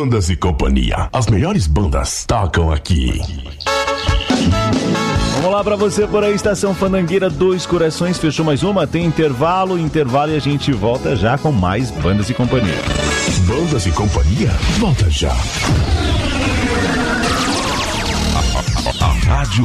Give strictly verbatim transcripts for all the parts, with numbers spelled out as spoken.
Bandas e Companhia. As melhores bandas tocam aqui. Vamos lá pra você por aí, Estação Fandangueira, Dois Corações, fechou mais uma, tem intervalo, intervalo e a gente volta já com mais Bandas e Companhia. Bandas e Companhia, volta já. A, a, a rádio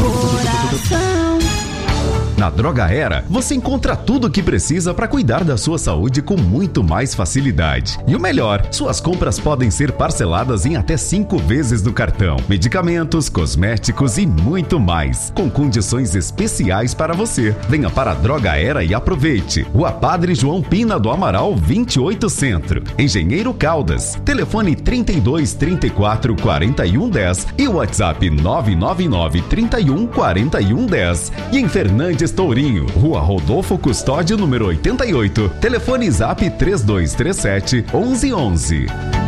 Na Droga Era, você encontra tudo o que precisa para cuidar da sua saúde com muito mais facilidade. E o melhor, suas compras podem ser parceladas em até cinco vezes no cartão. Medicamentos, cosméticos e muito mais, com condições especiais para você. Venha para a Droga Era e aproveite. Rua Padre João Pina do Amaral, vinte e oito Centro. Engenheiro Caldas. Telefone trinta e dois, trinta e quatro, quarenta e um, dez e o WhatsApp nove nove nove, trinta e um, quarenta e um, dez. E em Fernandes Tourinho, Rua Rodolfo Custódio, número oitenta e oito. Telefone Zap três dois três sete, onze onze.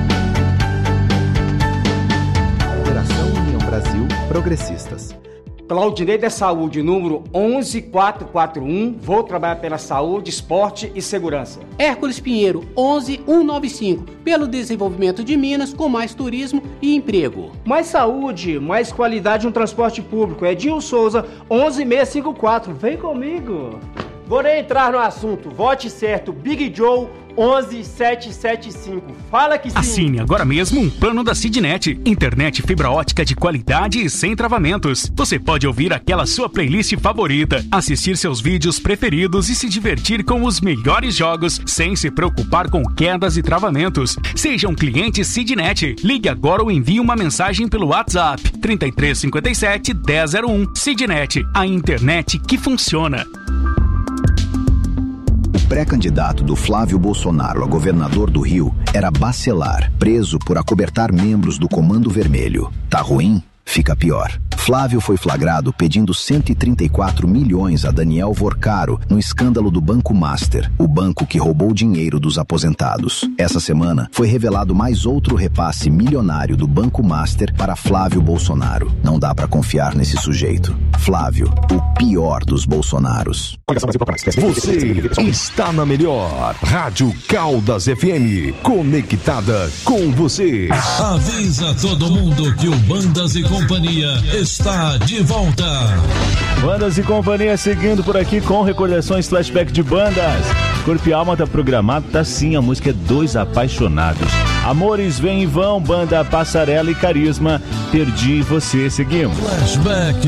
Operação União Brasil Progressistas. Claudinei da Saúde, número onze quatrocentos e quarenta e um. Vou trabalhar pela saúde, esporte e segurança. Hércules Pinheiro, onze mil cento e noventa e cinco. Pelo desenvolvimento de Minas com mais turismo e emprego. Mais saúde, mais qualidade no transporte público. Edil Souza, onze mil seiscentos e cinquenta e quatro. Vem comigo. Vou nem entrar no assunto. Vote certo. Big Joe, onze mil setecentos e setenta e cinco. Fala que sim. Assine agora mesmo um plano da Sidnet. Internet fibra ótica de qualidade e sem travamentos. Você pode ouvir aquela sua playlist favorita, assistir seus vídeos preferidos e se divertir com os melhores jogos sem se preocupar com quedas e travamentos. Seja um cliente Sidnet. Ligue agora ou envie uma mensagem pelo WhatsApp trinta e três, cinquenta e sete, dez zero um. Sidnet, a internet que funciona. Pré-candidato do Flávio Bolsonaro a governador do Rio era Bacelar, preso por acobertar membros do Comando Vermelho. Tá ruim? Fica pior. Flávio foi flagrado pedindo cento e trinta e quatro milhões a Daniel Vorcaro no escândalo do Banco Master, o banco que roubou dinheiro dos aposentados. Essa semana foi revelado mais outro repasse milionário do Banco Master para Flávio Bolsonaro. Não dá pra confiar nesse sujeito. Flávio, o pior dos Bolsonaros. Você está na melhor Rádio Caldas F M, conectada com você. Avisa todo mundo que o Bandas e Companhia está de volta. Bandas e Companhia seguindo por aqui com recordações, flashback de bandas. Corpo e Alma tá programado, tá sim, a música é Dois Apaixonados. Amores Vêm e Vão, banda Passarela e Carisma, Perdi Você, seguimos. Flashback